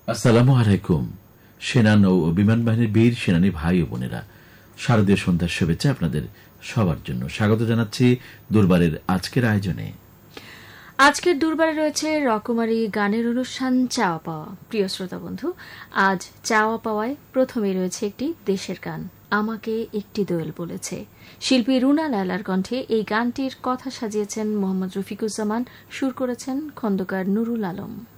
আসসালামু আলাইকুম। সেনা নৌ ও বিমান বাহিনীর বীর সেনানী ভাই ও বোনেরা, শারদীয় সন্ধ্যার শুভেচ্ছা আপনাদের সবার জন্য। স্বাগত জানাচ্ছি দুর্বারের আজকের আয়োজনে। আজকের দুর্বারে রয়েছে রকমারি গানের অনুষ্ঠান চাওয়া পাওয়া। প্রিয় শ্রোতা বন্ধু, আজ চাওয়া পাওয়ায় প্রথমেই রয়েছে একটি দেশের গান, আমাকে একটি দোয়েল বলেছে। শিল্পী রুনা লায়লার কণ্ঠে এই গানটির কথা সাজিয়েছেন মোহাম্মদ রফিকুজ্জামান, সুর করেছেন খন্দকার নুরুল আলম।